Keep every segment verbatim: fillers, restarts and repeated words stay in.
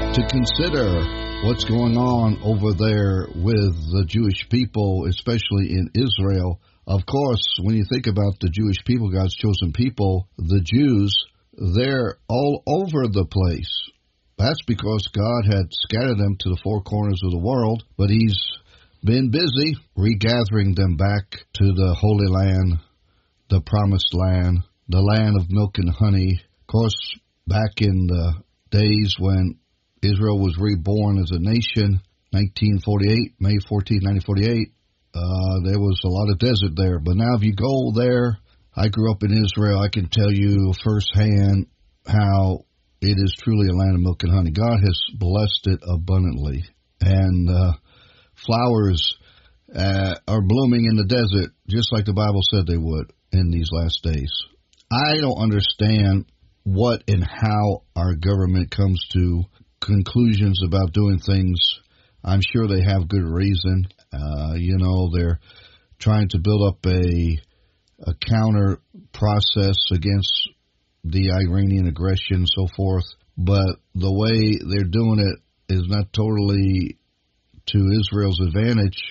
to consider what's going on over there with the Jewish people, especially in Israel. Of course, when you think about the Jewish people, God's chosen people, the Jews, they're all over the place. That's because God had scattered them to the four corners of the world, but He's been busy regathering them back to the Holy Land, the Promised Land, the land of milk and honey. Of course, back in the days when Israel was reborn as a nation, nineteen forty-eight, May fourteenth, nineteen forty-eight, uh, there was a lot of desert there. But now if you go there, I grew up in Israel, I can tell you firsthand how it is truly a land of milk and honey. God has blessed it abundantly. And uh, flowers uh, are blooming in the desert, just like the Bible said they would in these last days. I don't understand what and how our government comes to conclusions about doing things. I'm sure they have good reason. Uh, you know, they're trying to build up a, a counter process against the Iranian aggression and so forth. But the way they're doing it is not totally to Israel's advantage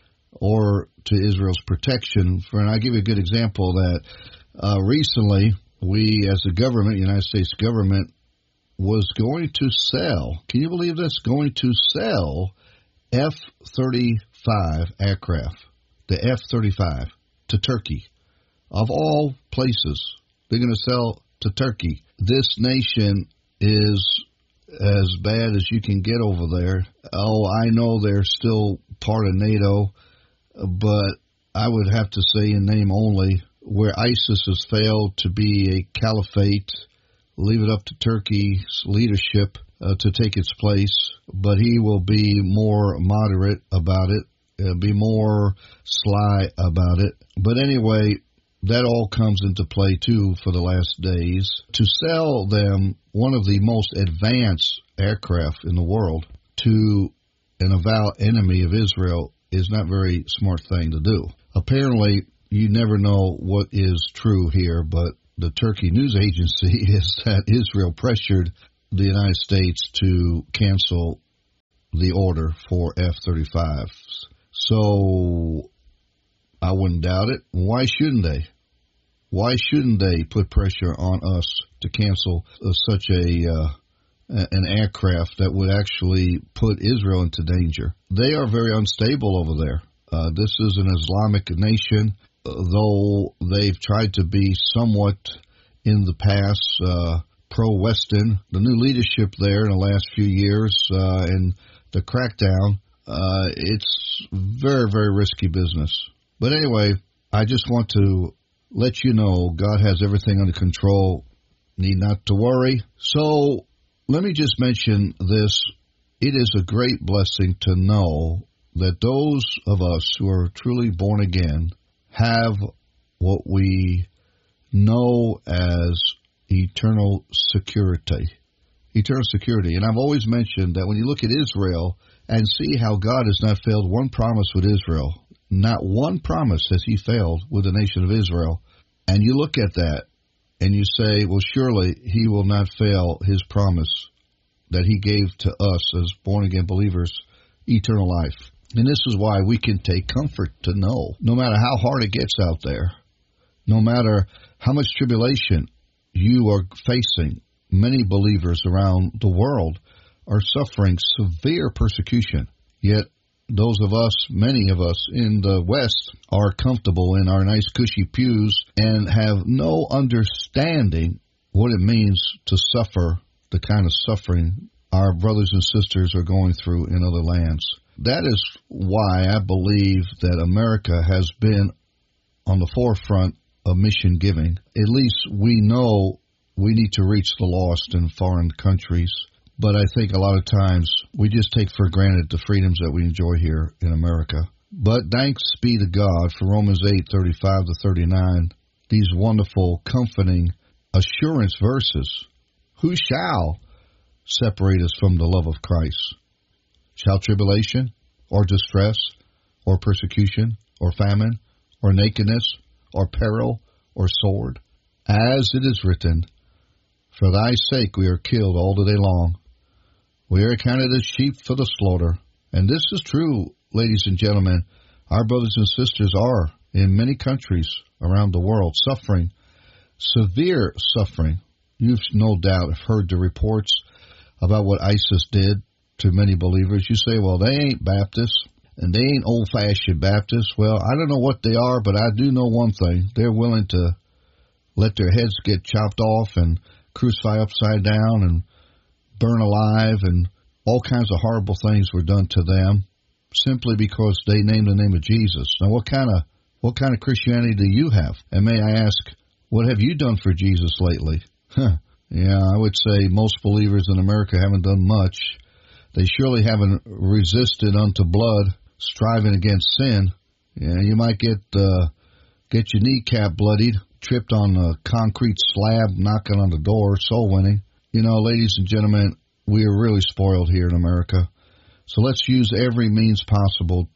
or to Israel's protection. For, and I'll give you a good example that uh, recently we, as a government, the United States government, was going to sell, can you believe this, going to sell F thirty-five aircraft, the F thirty-five, to Turkey. Of all places, they're going to sell to Turkey. This nation is as bad as you can get over there. Oh, I know they're still part of NATO, but I would have to say in name only, where ISIS has failed to be a caliphate, leave it up to Turkey's leadership uh, to take its place, but he will be more moderate about it, uh, be more sly about it. But anyway, that all comes into play, too, for the last days. To sell them one of the most advanced aircraft in the world to an avowed enemy of Israel is not a very smart thing to do. Apparently, you never know what is true here, but the Turkey news agency is that Israel pressured the United States to cancel the order for F thirty-fives. So I wouldn't doubt it. Why shouldn't they? Why shouldn't they put pressure on us to cancel uh, such a uh, an aircraft that would actually put Israel into danger? They are very unstable over there. Uh, this is an Islamic nation, uh, though they've tried to be somewhat in the past uh, pro-Western. The new leadership there in the last few years uh, and the crackdown, uh, it's very, very risky business. But anyway, I just want to let you know God has everything under control. Need not to worry. So let me just mention this. It is a great blessing to know that those of us who are truly born again have what we know as eternal security. Eternal security. And I've always mentioned that when you look at Israel and see how God has not failed one promise with Israel, not one promise has He failed with the nation of Israel, and you look at that and you say, well, surely He will not fail His promise that He gave to us as born-again believers, eternal life. And this is why we can take comfort to know, no matter how hard it gets out there, no matter how much tribulation you are facing, many believers around the world are suffering severe persecution. Yet those of us, many of us in the West, are comfortable in our nice cushy pews and have no understanding what it means to suffer the kind of suffering our brothers and sisters are going through in other lands. That is why I believe that America has been on the forefront of mission giving. At least we know we need to reach the lost in foreign countries. But I think a lot of times we just take for granted the freedoms that we enjoy here in America. But thanks be to God for Romans eight, thirty-five to thirty-nine, these wonderful, comforting assurance verses. Who shall separate us from the love of Christ? Shall tribulation, or distress, or persecution, or famine, or nakedness, or peril, or sword? As it is written, for thy sake we are killed all the day long. We are counted as sheep for the slaughter. And this is true, ladies and gentlemen. Our brothers and sisters are, in many countries around the world, suffering, severe suffering. You've no doubt heard the reports about what ISIS did to many believers. You say, well, they ain't Baptists, and they ain't old-fashioned Baptists. Well, I don't know what they are, but I do know one thing. They're willing to let their heads get chopped off and crucify upside down and burn alive, and all kinds of horrible things were done to them simply because they named the name of Jesus. Now, what kind of what kind of Christianity do you have? And may I ask, what have you done for Jesus lately? Huh. Yeah, I would say most believers in America haven't done much. They surely haven't resisted unto blood, striving against sin. Yeah, you might get uh, get your kneecap bloodied, tripped on a concrete slab, knocking on the door, soul winning. You know, ladies and gentlemen, we are really spoiled here in America. So let's use every means possible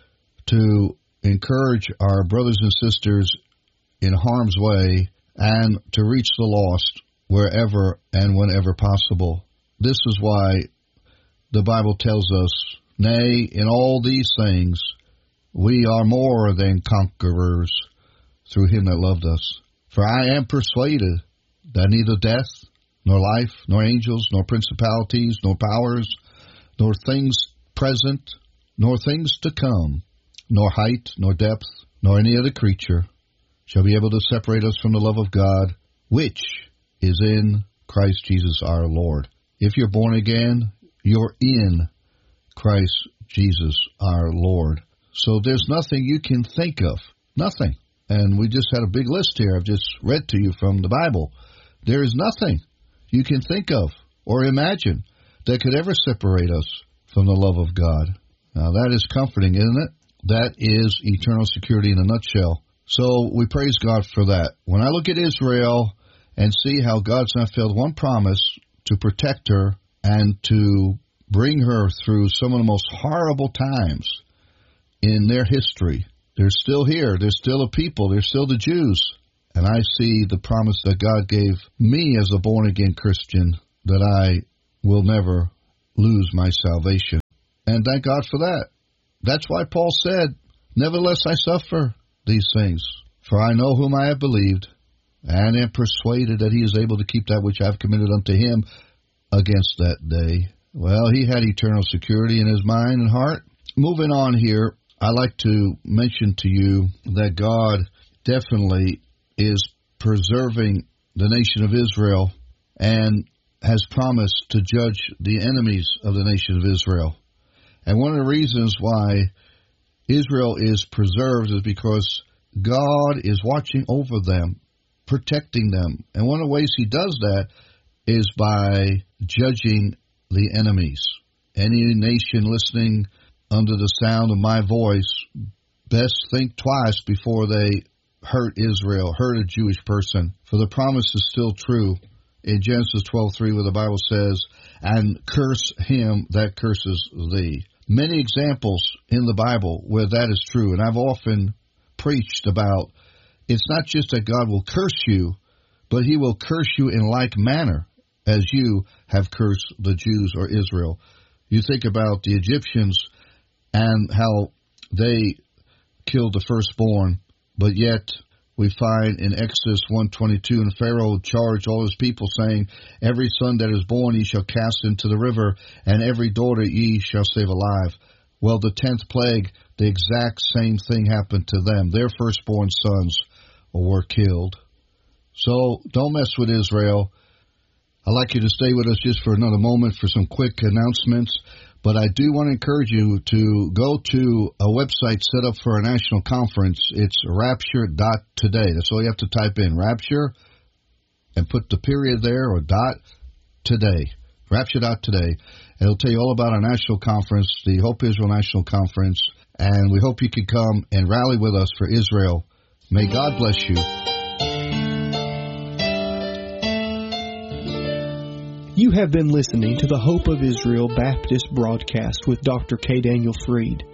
to encourage our brothers and sisters in harm's way and to reach the lost wherever and whenever possible. This is why the Bible tells us, nay, in all these things, we are more than conquerors through him that loved us. For I am persuaded that neither death, nor life, nor angels, nor principalities, nor powers, nor things present, nor things to come, nor height, nor depth, nor any other creature shall be able to separate us from the love of God, which is in Christ Jesus our Lord. If you're born again, you're in Christ Jesus our Lord. So there's nothing you can think of. Nothing. And we just had a big list here I've just read to you from the Bible. There is nothing you can think of or imagine that could ever separate us from the love of God. Now that is comforting, isn't it? That is eternal security in a nutshell. So we praise God for that. When I look at Israel and see how God's not failed one promise to protect her and to bring her through some of the most horrible times in their history, they're still here. They're still a people. They're still the Jews. And I see the promise that God gave me as a born-again Christian, that I will never lose my salvation. And thank God for that. That's why Paul said, nevertheless I suffer these things, for I know whom I have believed, and am persuaded that he is able to keep that which I have committed unto him against that day. Well, he had eternal security in his mind and heart. Moving on here, I like to mention to you that God definitely is preserving the nation of Israel and has promised to judge the enemies of the nation of Israel. And one of the reasons why Israel is preserved is because God is watching over them, protecting them. And one of the ways he does that is by judging the enemies. Any nation listening under the sound of my voice best think twice before they hurt Israel, hurt a Jewish person. For the promise is still true in Genesis twelve three, where the Bible says, and curse him that curses thee. Many examples in the Bible where that is true. And I've often preached about it's not just that God will curse you, but he will curse you in like manner as you have cursed the Jews or Israel. You think about the Egyptians and how they killed the firstborn, but yet we find in Exodus one twenty-two, and Pharaoh charged all his people, saying, every son that is born ye shall cast into the river, and every daughter ye shall save alive. Well, the tenth plague, the exact same thing happened to them. Their firstborn sons were killed. So don't mess with Israel. I'd like you to stay with us just for another moment for some quick announcements. But I do want to encourage you to go to a website set up for a national conference. It's rapture dot today. That's all you have to type in, Rapture, and put the period there, or dot today. Rapture dot today. It'll tell you all about our national conference, the Hope Israel National Conference, and we hope you can come and rally with us for Israel. May God bless you. You have been listening to the Hope of Israel Baptist broadcast with Doctor K. Daniel Freed.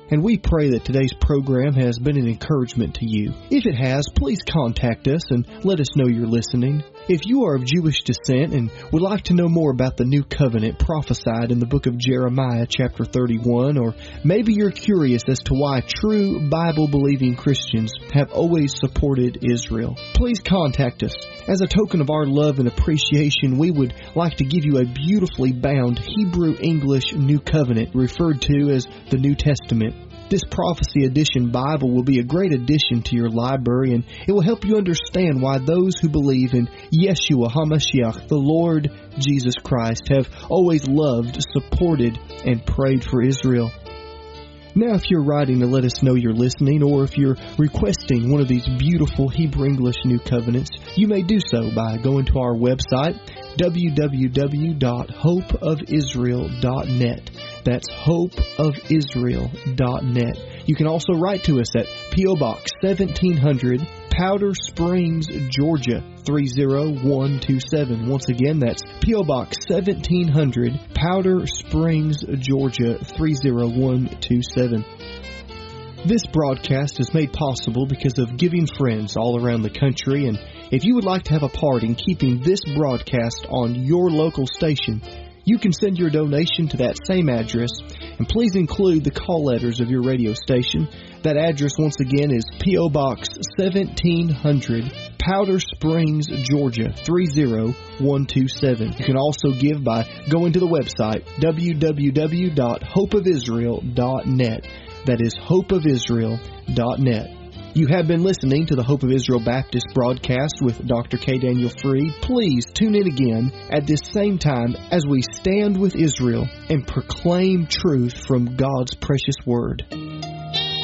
And we pray that today's program has been an encouragement to you. If it has, please contact us and let us know you're listening. If you are of Jewish descent and would like to know more about the new covenant prophesied in the book of Jeremiah chapter thirty-one, or maybe you're curious as to why true Bible-believing Christians have always supported Israel, please contact us. As a token of our love and appreciation, we would like to give you a beautifully bound Hebrew-English New Covenant referred to as the New Testament. This Prophecy Edition Bible will be a great addition to your library, and it will help you understand why those who believe in Yeshua HaMashiach, the Lord Jesus Christ, have always loved, supported, and prayed for Israel. Now, if you're writing to let us know you're listening, or if you're requesting one of these beautiful Hebrew-English New Covenants, you may do so by going to our website, w w w dot hope of israel dot net. That's hope of israel dot net. You can also write to us at P O Box seventeen hundred, Powder Springs, Georgia three zero one two seven. Once again, that's P O Box seventeen hundred, Powder Springs, Georgia three zero one two seven. This broadcast is made possible because of giving friends all around the country, and if you would like to have a part in keeping this broadcast on your local station, you can send your donation to that same address, and please include the call letters of your radio station. That address, once again, is P O Box seventeen hundred, Powder Springs, Georgia three zero one two seven. You can also give by going to the website, w w w dot hope of israel dot net. That is hope of israel dot net. You have been listening to the Hope of Israel Baptist broadcast with Doctor K. Daniel Freed. Please tune in again at this same time as we stand with Israel and proclaim truth from God's precious Word.